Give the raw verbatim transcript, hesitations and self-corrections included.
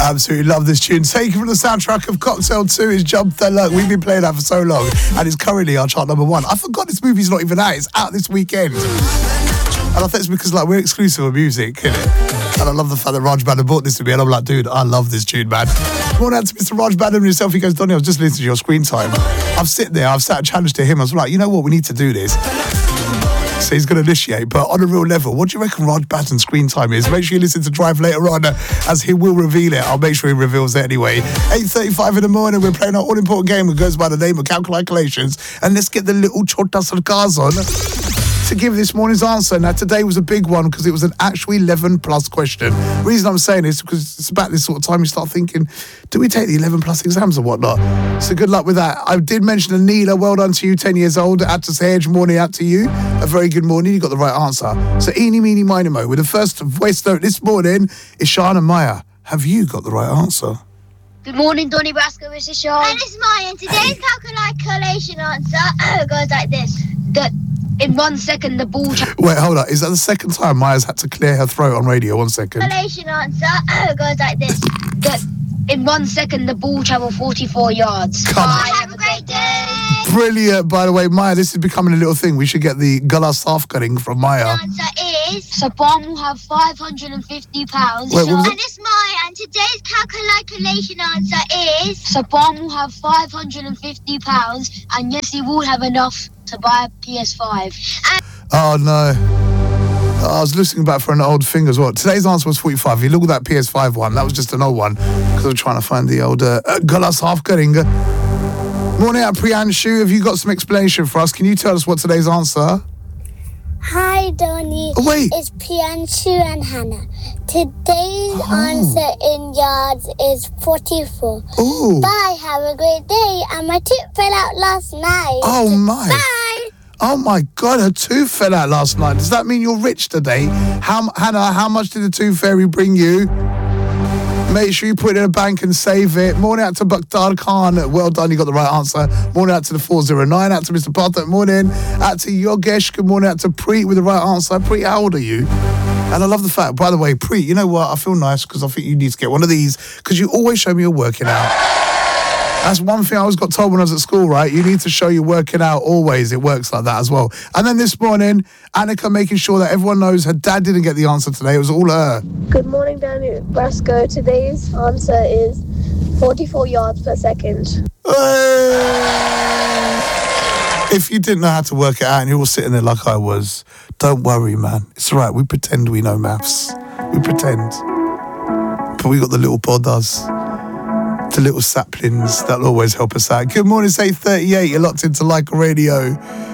Absolutely love this tune. Taken from the soundtrack of Cocktail two is Jump the Luck. We've been playing that for so long, and it's currently our chart number one. I forgot this movie's not even out. It's out this weekend. And I think it's because like we're exclusive of music, innit? And I love the fact that Raj Bandham bought this to me, and I'm like, dude, I love this tune, man. Morning out to Mister Raj Bandham himself. He goes, Donny, I was just listening to your screen time. I've sit there, I've sat a challenge to him. I was like, you know what, we need to do this. So he's going to initiate, but on a real level, what do you reckon Raj Bandham's screen time is? Make sure you listen to Drive later on, uh, as he will reveal it. I'll make sure he reveals it anyway. eight thirty-five in the morning, we're playing our all-important game that goes by the name of Calculations, and let's get the little Chota Sarkars on to give this morning's answer. Now, today was a big one because it was an actual eleven plus question. The reason I'm saying this is because it's about this sort of time you start thinking, do we take the eleven plus exams or whatnot? So good luck with that. I did mention Anila, well done to you, ten years old. At to Sage, morning out to you. A very good morning, you got the right answer. So eeny, meeny, miny, mo, with the first voice note this morning is Sean and Maya. Have you got the right answer? Good morning, Donny Brasco, this is Sean. And it's Maya, and today's calculation answer goes like this. That in one second the ball... Tra- Wait, hold on. Is that the second time Maya's had to clear her throat on radio? One second. Calculation answer goes like this. That in one second the ball travelled forty-four yards. Come Bye, on. Have a great day. Brilliant, by the way. Maya, this is becoming a little thing. We should get the Gala staff cutting from Maya. The answer is... Sabam will have five hundred fifty pounds. Wait, what was And it? it's Maya, and today's calculation answer is... Sabam will have five hundred fifty pounds, and yes, he will have enough to buy a P S five. Oh, no. I was listening back for an old thing as well. Today's answer was forty-five. If you look at that P S five one, that was just an old one because I was trying to find the old uh, Galas half cutting. Morning out, Priyanshu. Have you got some explanation for us? Can you tell us what today's answer? Hi, Donny. Oh, wait. It's Priyanshu and Hannah. Today's Oh. answer in yards is forty-four. Oh. Bye, have a great day. And my tooth fell out last night. Oh, my. Bye. Oh, my God. Her tooth fell out last night. Does that mean you're rich today? How, Hannah, how much did the tooth fairy bring you? Make sure you put it in a bank and save it. Morning out to Bakhtar Khan. Well done, you got the right answer. Morning out to the four oh nine. Out to Mister Partha. Morning out to Yogesh. Good morning out to Preet with the right answer. Preet, how old are you? And I love the fact, by the way, Preet, you know what? I feel nice because I think you need to get one of these because you always show me you're working out. That's one thing I always got told when I was at school, right? You need to show you're working out always. It works like that as well. And then this morning, Annika making sure that everyone knows her dad didn't get the answer today. It was all her. Good morning, Danny Brasco. Today's answer is forty-four yards per second. If you didn't know how to work it out and you're all sitting there like I was, don't worry, man. It's all right. We pretend we know maths. We pretend. But we got the little podders, the little saplings that'll always help us out. Good morning, it's eight thirty-eight. You're locked into Like a Radio.